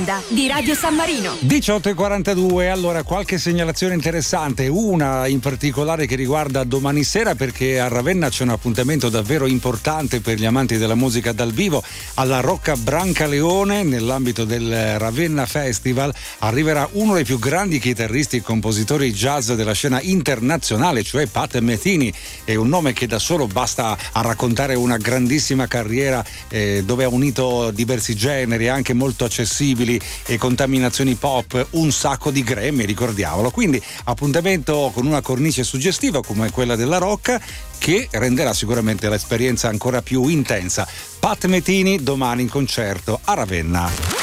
Di Radio San Marino 18:42. Allora, qualche segnalazione interessante, una in particolare che riguarda domani sera, perché a Ravenna c'è un appuntamento davvero importante per gli amanti della musica dal vivo. Alla Rocca Brancaleone, nell'ambito del Ravenna Festival, arriverà uno dei più grandi chitarristi e compositori jazz della scena internazionale, cioè Pat Metheny. È un nome che da solo basta a raccontare una grandissima carriera dove ha unito diversi generi, anche molto accessibili, e contaminazioni pop, un sacco di Grammy, ricordiamolo. Quindi appuntamento con una cornice suggestiva come quella della Rocca, che renderà sicuramente l'esperienza ancora più intensa. Pat Metheny domani in concerto a Ravenna.